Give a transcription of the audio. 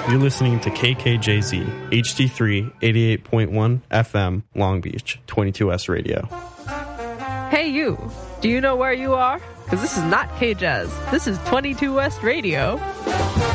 You're listening to KKJZ, HD3, 88.1 FM, Long Beach, 22S Radio. Hey you, do you know where you are? Because this is not K-Jazz. This is 22 West Radio.